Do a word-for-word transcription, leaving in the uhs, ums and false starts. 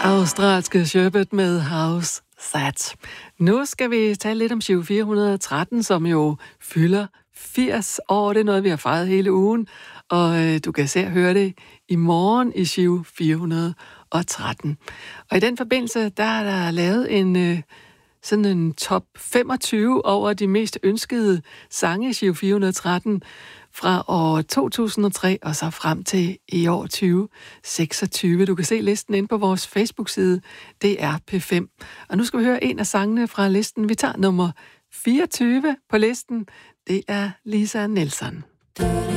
Australske Sherbet med House That. Nu skal vi tale lidt om Giro fire hundrede og tretten, som jo fylder firs år. Det er noget, vi har fejret hele ugen, og øh, du kan se og høre det i morgen i Giro fire hundrede og tretten. Og i den forbindelse, der er der lavet en, øh, sådan en top femogtyve over de mest ønskede sange i Giro fire hundrede og tretten fra år to tusind og tre og så frem til i år tyve seksogtyve. Du kan se listen inde på vores Facebook-side, det er P fem. Og nu skal vi høre en af sangene fra listen. Vi tager nummer fireogtyve på listen. Det er Lisa Nilsson.